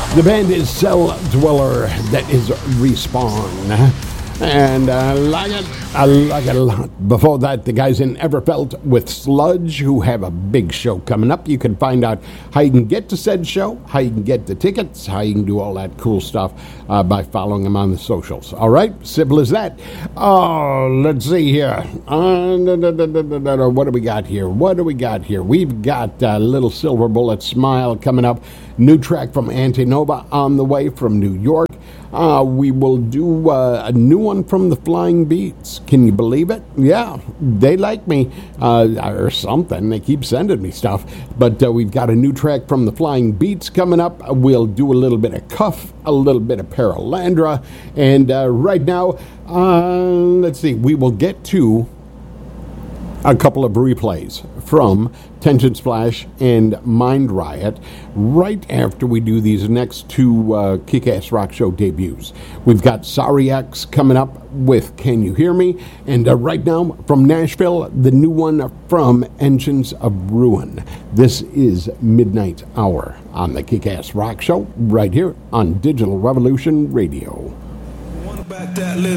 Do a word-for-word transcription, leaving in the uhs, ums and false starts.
The band is Cell Dweller. That is Respawn. And I like it. I like it a lot. Before that, the guys in Everfelt with Sludge, who have a big show coming up. You can find out how you can get to said show, how you can get the tickets, how you can do all that cool stuff uh, by following them on the socials. All right? Simple as that. Oh, let's see here. Uh, da, da, da, da, da, da, what do we got here? What do we got here? We've got uh, Little Silver Bullet Smile coming up. New track from Antinova on the way from New York. Uh, we will do uh, a new one from the Flying Beats. Can you believe it? Yeah, they like me, uh, or something. They keep sending me stuff. But uh, we've got a new track from the Flying Beats coming up. We'll do a little bit of Cuff, a little bit of Paralandra. And uh, right now, uh, let's see, we will get to a couple of replays from Tension Splash and Mind Riot right after we do these next two uh, Kick-Ass Rock Show debuts. We've got Sorry X coming up with Can You Hear Me? And uh, right now from Nashville, the new one from Engines of Ruin. This is Midnight Hour on the Kick-Ass Rock Show right here on Digital Revolution Radio. What about that little